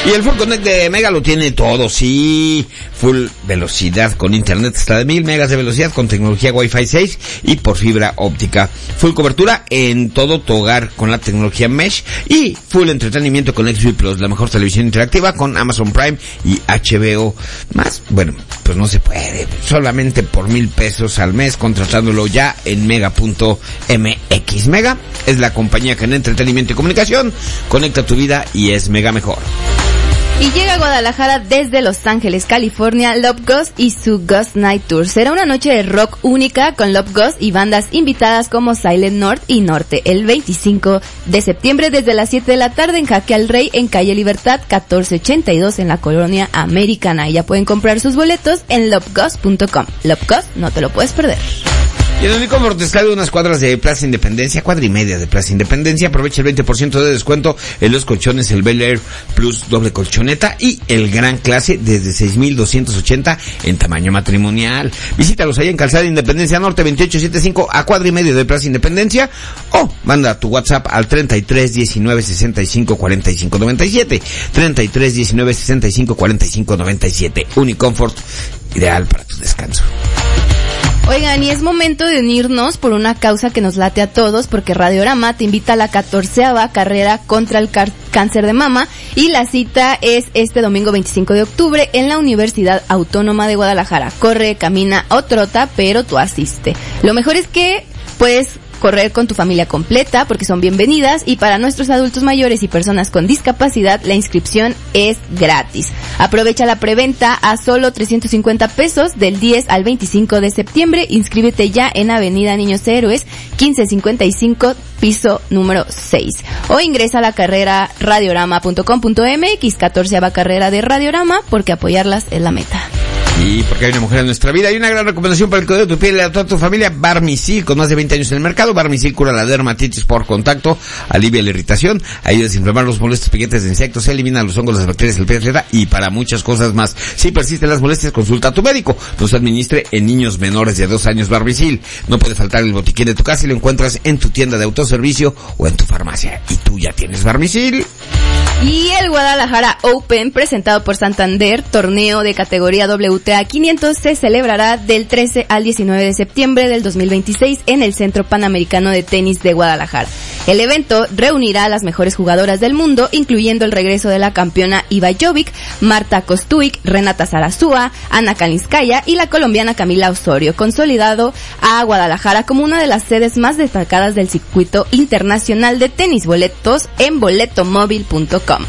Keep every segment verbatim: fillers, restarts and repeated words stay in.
Y el Full Connect de Mega lo tiene todo, sí. Full velocidad con internet hasta de mil megas de velocidad con tecnología Wi-Fi seis y por fibra óptica. Full cobertura en todo tu hogar con la tecnología Mesh y full entretenimiento con X V Plus, la mejor televisión interactiva con Amazon Prime y H B O. Más, bueno, pues no se puede. Solamente por mil pesos al mes, contratándolo ya en mega punto m x. Mega es la compañía que en entretenimiento y comunicación conecta tu vida y es Mega mejor. Y llega a Guadalajara desde Los Ángeles, California, Love Ghost y su Ghost Night Tour. Será una noche de rock única con Love Ghost y bandas invitadas como Silent North y Norte el veinticinco de septiembre desde las siete de la tarde en Jaque al Rey en calle Libertad catorce ochenta y dos en la colonia Americana. Y ya pueden comprar sus boletos en love ghost punto com. Love Ghost, no te lo puedes perder. Y en el único Fortescue de unas cuadras de Plaza Independencia, cuadra y media de Plaza Independencia, aprovecha el veinte por ciento de descuento en los colchones, el Bel Air Plus doble colchoneta y el Gran Clase desde seis mil doscientos ochenta en tamaño matrimonial. Visítalos ahí en Calzada Independencia Norte veintiocho setenta y cinco a cuadra y media de Plaza Independencia o manda tu WhatsApp al treinta y tres diecinueve sesenta y cinco cuarenta y cinco noventa y siete, treinta y tres diecinueve sesenta y cinco cuarenta y cinco noventa y siete. Unicomfort, ideal para tu descanso. Oigan, y es momento de unirnos por una causa que nos late a todos, porque Radiorama te invita a la catorceava carrera contra el car- cáncer de mama, y la cita es este domingo veinticinco de octubre en la Universidad Autónoma de Guadalajara. Corre, camina o trota, pero tú asiste. Lo mejor es que puedes correr con tu familia completa porque son bienvenidas, y para nuestros adultos mayores y personas con discapacidad la inscripción es gratis. Aprovecha la preventa a solo trescientos cincuenta pesos del diez al veinticinco de septiembre. Inscríbete ya en Avenida Niños Héroes quince cincuenta y cinco, piso número seis, o ingresa a la carrera radiorama punto com punto m x. catorceava carrera de Radiorama, porque apoyarlas es la meta. Y porque hay una mujer en nuestra vida, hay una gran recomendación para el cuidado de tu piel y de toda tu familia. Barmisil, con más de veinte años en el mercado. Barmisil cura la dermatitis por contacto, alivia la irritación, ayuda a desinflamar los molestos piquetes de insectos, elimina los hongos, las bacterias, el pH, y para muchas cosas más. Si persisten las molestias, consulta a tu médico. No se administre en niños menores de dos años Barmisil. No puede faltar el botiquín de tu casa y lo encuentras en tu tienda de autoservicio o en tu farmacia. Y tú ya tienes Barmisil. Y el Guadalajara Open, presentado por Santander, torneo de categoría W T A quinientos, se celebrará del trece al diecinueve de septiembre del dos mil veintiséis en el Centro Panamericano de Tenis de Guadalajara. El evento reunirá a las mejores jugadoras del mundo, incluyendo el regreso de la campeona Iva Jovic, Marta Kostuik, Renata Zarazúa, Ana Kalinskaya y la colombiana Camila Osorio, consolidado a Guadalajara como una de las sedes más destacadas del circuito internacional de tenis. Boletos en boletomóvil punto com.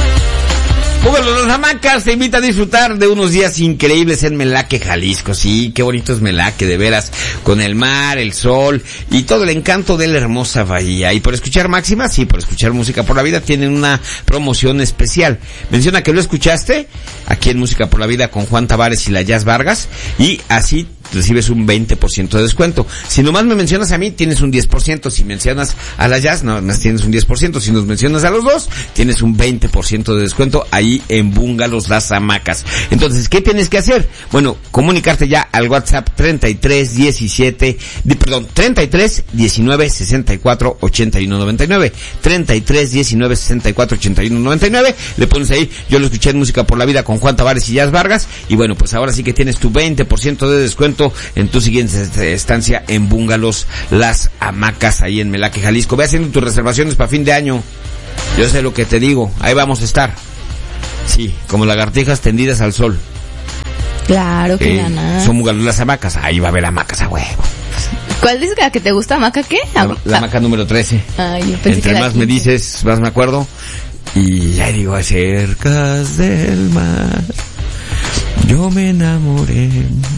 Bueno, las hamacas te invita a disfrutar de unos días increíbles en Melaque, Jalisco. Sí, qué bonito es Melaque, de veras, con el mar, el sol y todo el encanto de la hermosa bahía. Y por escuchar Máxima, sí, por escuchar Música por la Vida, tienen una promoción especial. Menciona que lo escuchaste aquí en Música por la Vida con Juan Tavares y la Jazz Vargas, y así recibes un veinte por ciento de descuento. Si nomás me mencionas a mí, tienes un diez por ciento. Si mencionas a la Jazz, no, más tienes un diez por ciento. Si nos mencionas a los dos, tienes un veinte por ciento de descuento ahí en Búngalos Las Hamacas. Entonces, ¿qué tienes que hacer? Bueno, comunicarte ya al WhatsApp treinta y tres diecisiete, perdón, treinta y tres diecinueve sesenta y cuatro ochenta y uno noventa y nueve, treinta y tres diecinueve sesenta y cuatro ochenta y uno noventa y nueve. Le pones ahí, yo lo escuché en Música por la Vida con Juan Tavares y Jazz Vargas, y bueno, pues ahora sí que tienes tu veinte por ciento de descuento en tu siguiente estancia en Búngalos Las Hamacas, ahí en Melaque, Jalisco. Ve haciendo tus reservaciones para fin de año. Yo sé lo que te digo, ahí vamos a estar. Sí, como lagartijas tendidas al sol. Claro que eh, ganas. Son Búngalos Las Hamacas, ahí va a haber hamacas a huevo. ¿Cuál es la que te gusta, hamaca qué? La, la hamaca número trece. Ay, yo pensé Entre que más me dices, más me acuerdo. Y ya digo, acerca del mar, yo me enamoré.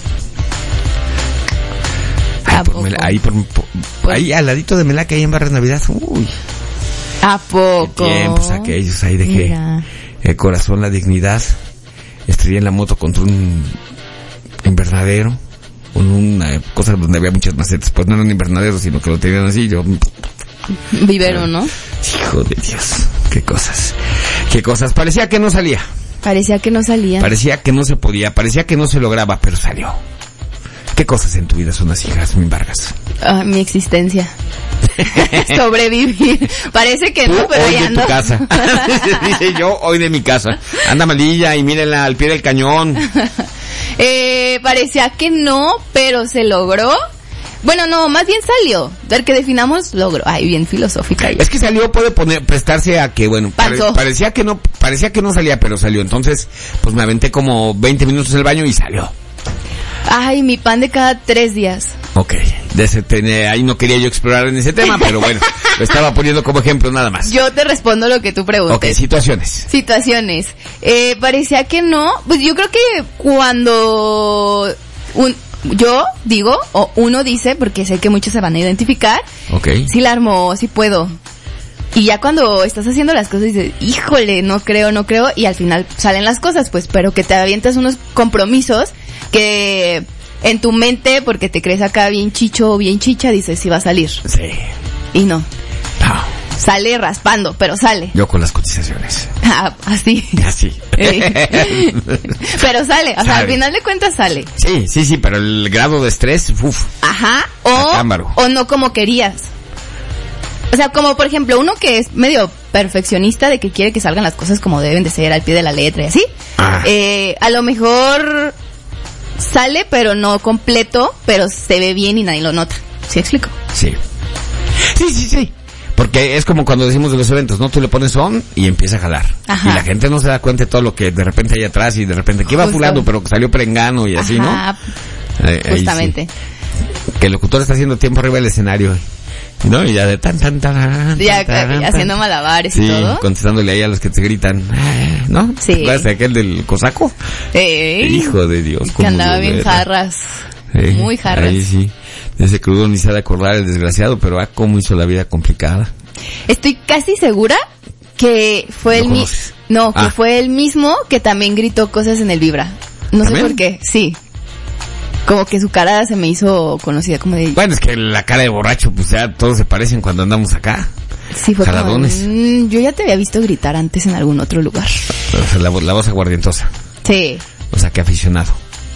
Ahí, por, Mela, ahí, por, por, por, ahí al ladito de Melaque, ahí en Barrio Navidad. Uy. ¿A poco? Qué tiempos aquellos, ahí dejé Mira. El corazón, la dignidad. Estrellé en la moto contra un invernadero, con una cosa donde había muchas macetas. Pues no era un invernadero, sino que lo tenían así. Yo vivero, ¿no? Hijo de Dios, qué cosas, qué cosas. Parecía que no salía. Parecía que no salía. Parecía que no se podía, parecía que no se lograba, pero salió. ¿Qué cosas en tu vida son así, Jazmín Vargas? Uh, mi existencia. Sobrevivir. Parece que Tú no, pero hoy ya de no. tu casa. Dice yo, hoy de mi casa. Anda malilla y mírenla al pie del cañón. eh, parecía que no, pero se logró. Bueno, no, más bien salió. Del que definamos logro. Ay, bien filosófica. Es que salió, puede poner, prestarse a que, bueno, pare, parecía que no, parecía que no salía, pero salió. Entonces, pues me aventé como veinte minutos en el baño y salió. Ay, mi pan de cada tres días. Ok, de ese ten, ahí no quería yo explorar en ese tema, pero bueno, lo estaba poniendo como ejemplo nada más. Yo te respondo lo que tú preguntes. Ok, situaciones. Situaciones. Eh, parecía que no. Pues yo creo que cuando un, yo digo, o uno dice, porque sé que muchos se van a identificar. Ok. Sí la armó, sí puedo. Y ya cuando estás haciendo las cosas dices, híjole, no creo, no creo, y al final salen las cosas, pues, pero que te avientas unos compromisos que en tu mente, porque te crees acá bien chicho o bien chicha, dices, sí va a salir. Sí. Y no. No. Sale raspando, pero sale. Yo con las cotizaciones. Ah, así. Así. Eh. Pero sale, o sea, Sale. al final de cuentas sale. Sí, sí, sí, pero el grado de estrés, uff. Ajá, o, o no como querías. O sea, como por ejemplo, uno que es medio perfeccionista de que quiere que salgan las cosas como deben de ser, al pie de la letra y así. Ah. Eh, a lo mejor sale, pero no completo, pero se ve bien y nadie lo nota. ¿Sí explico? Sí. Sí, sí, sí. Porque es como cuando decimos de los eventos, ¿no? Tú le pones on y empieza a jalar. Ajá. Y la gente no se da cuenta de todo lo que de repente hay atrás y de repente que iba Justo. fulano, pero que salió prengano y así, Ajá, ¿no? Ahí, ahí justamente. sí. Que el locutor está haciendo tiempo arriba del escenario. ¿No? Y ya de tan, tan, tan, Ya tan, tan, haciendo malabares sí, y todo. contestándole ahí a los que te gritan, ¿no? Sí. ¿Te acuerdas de aquel del cosaco? Eh, Hijo de Dios. que andaba bien jarras. Eh, Muy jarras. Ahí sí. De ese crudo ni se ha de acordar el desgraciado, pero ah, cómo hizo la vida complicada. Estoy casi segura que fue ¿Lo el mismo. conoces? No, que Ah. fue el mismo que también gritó cosas en el Vibra. No sé ¿También? por qué, sí. Como que su cara se me hizo conocida como de... Bueno, es que la cara de borracho, pues ya todos se parecen cuando andamos acá. Sí, fue jaladones. como... mm, yo ya te había visto gritar antes en algún otro lugar. O sea, la, vo- la voz aguardientosa. Sí. O sea, que aficionado.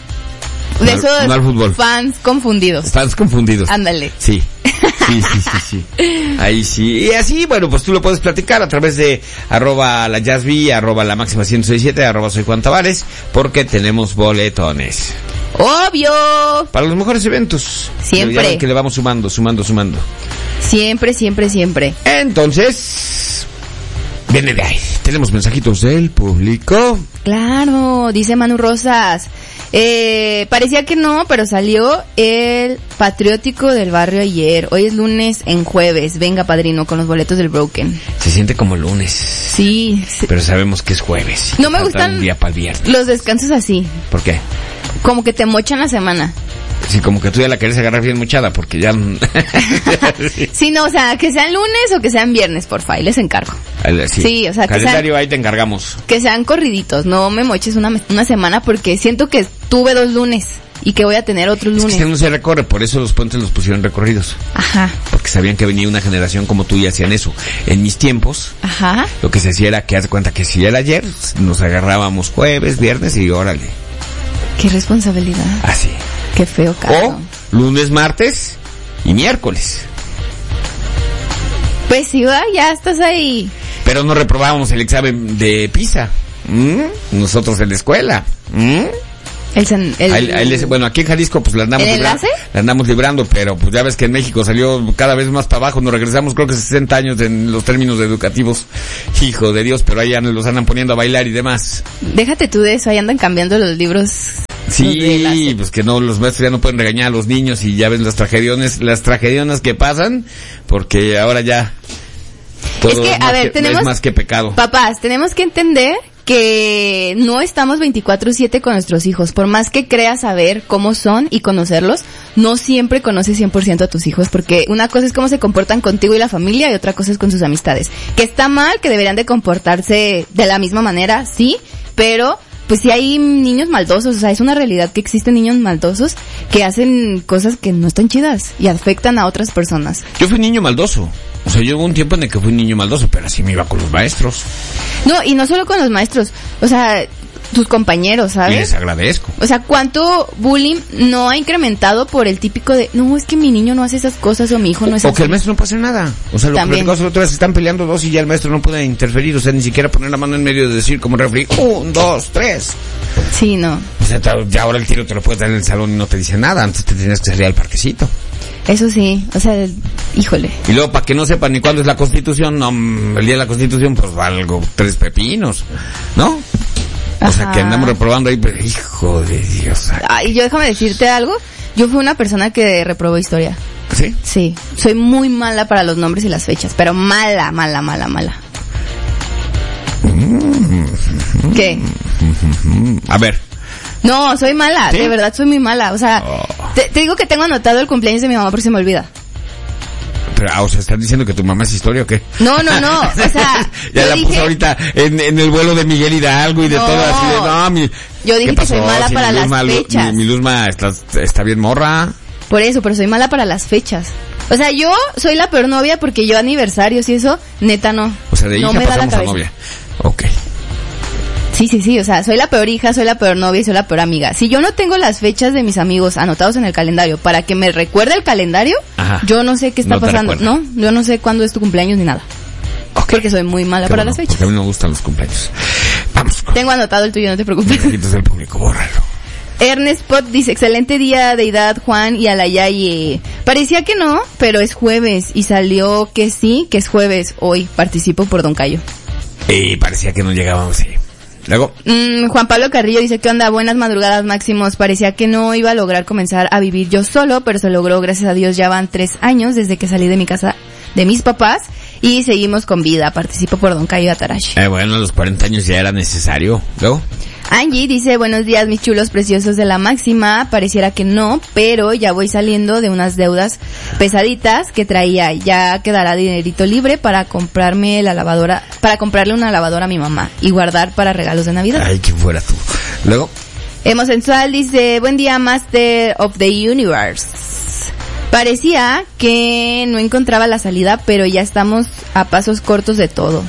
De No al- esos no al fútbol. fans confundidos. Estás confundidos. Ándale. Sí. Sí, sí, sí, sí. Ahí sí. Y así, bueno, pues tú lo puedes platicar a través de arroba la jazzbee, arroba la máxima ciento sesenta y siete, arroba soy Juan Tavares, porque tenemos boletones. Obvio. Para los mejores eventos. Siempre. Ya ven que le vamos sumando, sumando, sumando. Siempre, siempre, siempre. Entonces, viene de ahí. Tenemos mensajitos del público. Claro, dice Manu Rosas. Eh, parecía que no, pero salió el patriótico del barrio ayer. Hoy es lunes en jueves. Venga, padrino, con los boletos del Broken. Se siente como lunes. Sí. sí. Pero sabemos que es jueves. No me Falta gustan un día para el viernes. los descansos así. ¿Por qué? Como que te mochan la semana. Sí, como que tú ya la querés agarrar bien muchada, porque ya... sí. Sí, no, o sea, que sean lunes o que sean viernes, porfa, y les encargo. Sí, Sí, o sea, que calendario sean- ahí te encargamos. Que sean corriditos, no me moches una, una semana porque siento que tuve dos lunes y que voy a tener otros Es que lunes. este no se recorre, por eso los puentes los pusieron recorridos. Ajá, Porque sabían que venía una generación como tú y hacían eso. En mis tiempos, ajá. lo que se hacía era que haz de cuenta que si era ayer, nos agarrábamos jueves, viernes y órale. Qué responsabilidad. Así. Qué feo caso. O lunes, martes y miércoles. Pues sí, va, ya estás ahí. Pero no reprobábamos el examen de PISA. ¿Mm? Nosotros en la escuela. ¿Mm? El, san- el- Ahí- ahí les- bueno, aquí en Jalisco pues la andamos ¿El librando, enlace? la andamos librando, pero pues ya ves que en México salió cada vez más para abajo, nos regresamos creo que sesenta años en los términos educativos, hijo de Dios, pero ahí ya nos los andan poniendo a bailar y demás. Déjate tú de eso, ahí andan cambiando los libros. los de Sí, enlace. pues que no, los maestros ya no pueden regañar a los niños y ya ves las tragediones, las tragediones que pasan, porque ahora ya todo Es que, a más ver, que- tenemos- es más que pecado. Papás, tenemos que entender que no estamos veinticuatro siete con nuestros hijos. Por más que creas saber cómo son y conocerlos, no siempre conoces cien por ciento a tus hijos, porque una cosa es cómo se comportan contigo y la familia y otra cosa es con sus amistades. Que está mal, que deberían de comportarse de la misma manera, sí, pero pues sí hay niños maldosos, o sea, es una realidad que existen niños maldosos que hacen cosas que no están chidas y afectan a otras personas. Yo fui niño maldoso, o sea, yo hubo un tiempo en el que fui niño maldoso, pero así me iba con los maestros. No, y no solo con los maestros, o sea, tus compañeros, ¿sabes? Y les agradezco. O sea, ¿cuánto bullying no ha incrementado por el típico de, no, es que mi niño no hace esas cosas o mi hijo no es o así? O que el maestro no puede hacer nada. O sea, lo También. que platicamos la otra vez, están peleando dos y ya el maestro no puede interferir. O sea, ni siquiera poner la mano en medio de decir como referee, un, dos, tres. Sí, no. O sea, ya ahora el tiro te lo puedes dar en el salón y no te dice nada. Antes te tenías que salir al parquecito. Eso sí, o sea, híjole. Y luego, para que no sepan ni cuándo es la Constitución, no, el día de la Constitución, pues valgo tres pepinos, ¿no? O sea, que andamos reprobando ahí, pero hijo de Dios. Ay, yo déjame decirte algo. Yo fui una persona que reprobó historia. ¿Sí? Sí. Soy muy mala para los nombres y las fechas, pero mala, mala, mala, mala. Mm. ¿Qué? A ver. No, soy mala, ¿sí? De verdad soy muy mala. O sea, oh. te, te digo que tengo anotado el cumpleaños de mi mamá porque se me olvida. Pero, ah, o sea, ¿estás diciendo que tu mamá es historia o qué? No, no, no, o sea... ya la dije... puse ahorita en, en el vuelo de Miguel Hidalgo y de no, todo así de, no, mi... Yo dije que soy mala si para las Luzma, fechas. Mi, mi Luzma está, está bien morra. Por eso, pero soy mala para las fechas. O sea, yo soy la peor novia porque yo aniversarios y eso, neta no. O sea, de hija no me pasamos a novia. Ok. Sí, sí, sí, o sea, soy la peor hija, soy la peor novia y soy la peor amiga. Si yo no tengo las fechas de mis amigos anotados en el calendario para que me recuerde el calendario, ajá, yo no sé qué está no pasando, ¿no? Yo no sé cuándo es tu cumpleaños ni nada. Okay. Porque soy muy mala qué para bueno, las fechas. Porque a mí no me gustan los cumpleaños. Vamos. Con... Tengo anotado el tuyo, no te preocupes. Entonces el público, bórralo. Ernest Pot dice, excelente día, Deidad, Juan y Alayaye. Parecía que no, pero es jueves y salió que sí, que es jueves. Hoy participo por Don Cayo. Y parecía que no llegábamos, sí. Luego. Mm, Juan Pablo Carrillo dice, ¿qué onda? Buenas madrugadas, Máximos. Parecía que no iba a lograr comenzar a vivir yo solo, pero se logró, gracias a Dios. Ya van tres años desde que salí de mi casa de mis papás y seguimos con vida. Participo por Don Cayo Atarashi. Eh, bueno, a los cuarenta años ya era necesario. Luego. Angie dice, buenos días, mis chulos preciosos de la Máxima. Pareciera que no, pero ya voy saliendo de unas deudas pesaditas que traía. Ya quedará dinerito libre para comprarme la lavadora, para comprarle una lavadora a mi mamá y guardar para regalos de Navidad. Ay, que fuera tú. Luego. Emo Sensual dice, buen día, Master of the Universe. Parecía que no encontraba la salida, pero ya estamos a pasos cortos de todo.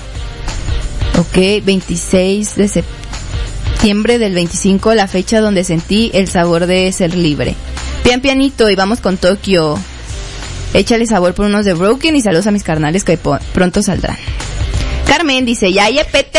Ok, veintiséis de septiembre del veinticinco, la fecha donde sentí el sabor de ser libre. Pian pianito y vamos con Tokio. Échale sabor por unos de Broken y saludos a mis carnales que po- pronto saldrán. Carmen dice, ya yepete.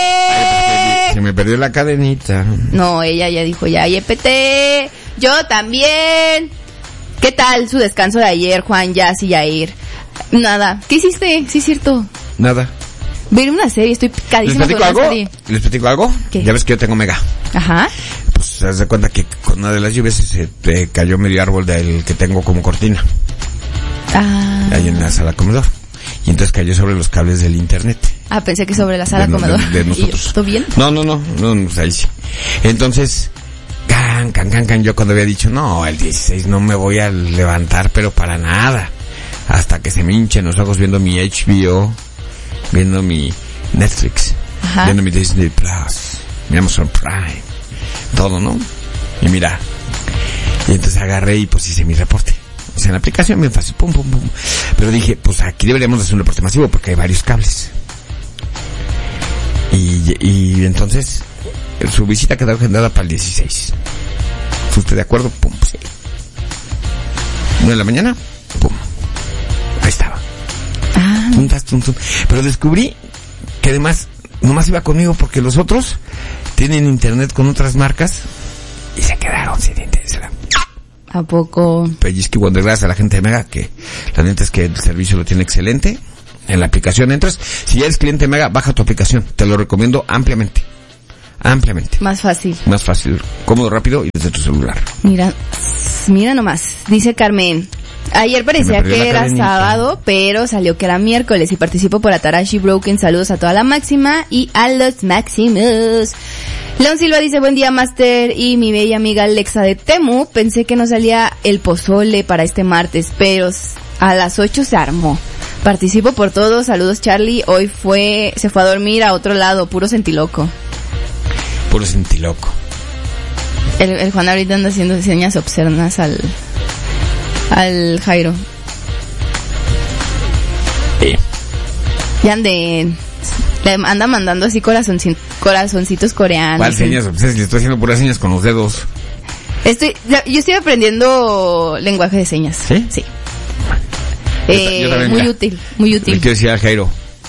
Se me perdió la cadenita. No, ella ya dijo, ya yepete. Yo también. ¿Qué tal su descanso de ayer, Juan, Jazz y Yair? Nada. ¿Qué hiciste? Sí, es cierto. Nada. Ver una serie, estoy picadísima. ¿Les platico algo? Serie. ¿Les platico algo? ¿Qué? Ya ves que yo tengo Mega. Ajá. Pues, haz de cuenta que con una de las lluvias se te cayó medio árbol del que tengo como cortina. Ah. Ahí en la sala comedor. Y entonces cayó sobre los cables del internet. Ah, pensé que sobre la sala de, comedor. De, de nosotros. ¿Todo bien? No, no, no, no, no, ahí sí. Entonces, can, can, can, can, yo cuando había dicho, no, el dieciséis no me voy a levantar, pero para nada. Hasta que se me hinchen los ojos viendo mi H B O, viendo mi Netflix, ajá, viendo mi Disney Plus, mi Amazon Prime, todo, ¿no? Y mira, y entonces agarré y pues hice mi reporte. Hice en la aplicación bien fácil, pum, pum, pum. Pero dije, pues aquí deberíamos hacer un reporte masivo porque hay varios cables. Y, y entonces, su visita quedó agendada para el dieciséis. ¿Fue usted de acuerdo? Pum, sí. Una de la mañana, pum. Ahí estaba. Ah. Tum, tum, tum. Pero descubrí que además, nomás iba conmigo porque los otros tienen internet con otras marcas y se quedaron sin internet. ¿A poco? Pellizqui Wonder, gracias a la gente de Mega, que la neta es que el servicio lo tiene excelente. En la aplicación entras, si ya eres cliente de Mega, baja tu aplicación. Te lo recomiendo ampliamente. Ampliamente. Más fácil. Más fácil, cómodo, rápido y desde tu celular. Mira, mira nomás, dice Carmen. Ayer parecía que era cadenita. Sábado, pero salió que era miércoles y participo por Atarashi Broken. Saludos a toda la Máxima y a los Máximos. León Silva dice, buen día, Master y mi bella amiga Alexa de Temu. Pensé que no salía el pozole para este martes, pero a las ocho se armó. Participo por todos. Saludos, Charlie. Hoy fue, se fue a dormir a otro lado, puro sentiloco. Puro sentiloco. El, el Juan ahorita anda haciendo señas obscenas al... al Jairo. Sí. Ya anden. Le anda mandando así corazoncin- corazoncitos coreanos. ¿Cuál señas? Pues le estoy haciendo puras señas con los dedos. Estoy, yo estoy aprendiendo lenguaje de señas. ¿Sí? Sí. Yo, Eh, yo también, muy mira, útil, muy útil. Le quiero decir a Jairo.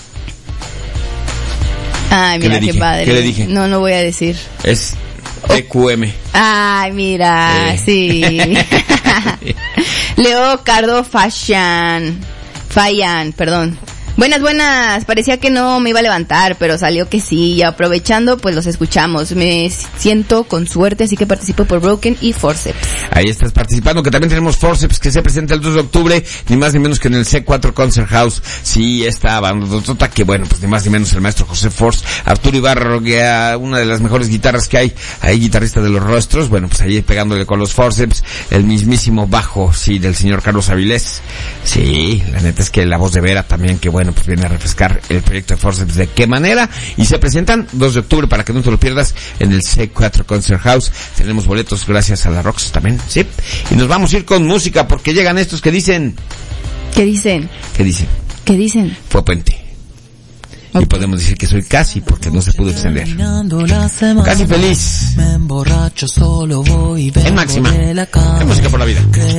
Ay, ¿Qué mira, le qué dije? padre. ¿Qué le dije? No, no voy a decir. Es T Q M. Ay, mira, Eh. sí. Leo Cardo Fashion. Fayan, perdón. Buenas, buenas. Parecía que no me iba a levantar, pero salió que sí. Y aprovechando, pues los escuchamos. Me siento con suerte, así que participo por Broken y Forceps. Ahí estás participando, que también tenemos Forceps, que se presenta el dos de octubre, ni más ni menos que en el C cuatro Concert House. Sí, esta bandotota que, bueno, pues ni más ni menos el maestro José Force, Arturo Ibarro, que a una de las mejores guitarras que hay, ahí guitarrista de los rostros, bueno, pues ahí pegándole con los Forceps, el mismísimo bajo, sí, del señor Carlos Avilés. Sí, la neta es que la voz de Vera también, que bueno, pues viene a refrescar el proyecto de Forceps de qué manera, y se presentan dos de octubre para que no te lo pierdas en el C cuatro Concert House. Tenemos boletos gracias a la Rox también, sí, y nos vamos a ir con música porque llegan estos que dicen, ¿Qué dicen? ¿qué dicen? ¿Qué dicen? Fue puente. Y podemos decir que soy casi porque no se pudo extender. Casi feliz. En Máxima. En Música por la Vida.